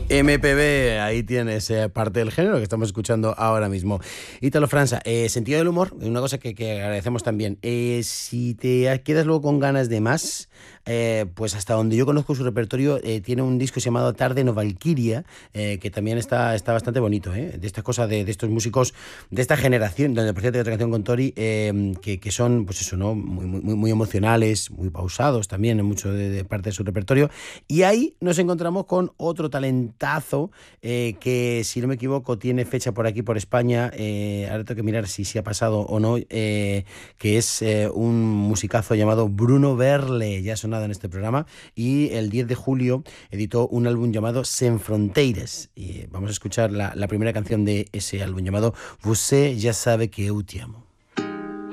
MPB, ahí tienes parte del género que estamos escuchando ahora mismo. Ítalo França, sentido del humor, una cosa que agradecemos también. Si te quedas luego con ganas de más, pues hasta donde yo conozco su repertorio, tiene un disco llamado Tarde no Valquiria, que también está bastante bonito, de esta cosa de estos músicos de esta generación, donde por cierto hay otra canción con Tori, que son, pues eso, ¿no? Muy emocionales, muy pausados también en mucho de parte de su repertorio. Y ahí nos encontramos con otro talentazo que, si no me equivoco, tiene fecha por aquí, por España. Ahora tengo que mirar si ha pasado o no, que es un musicazo llamado Bruno Verle, ya ha sonado en este programa, y el 10 de julio editó un álbum llamado Sen Fronteiras. Y vamos a escuchar la primera canción de ese álbum llamado Você já sabe que eu te amo.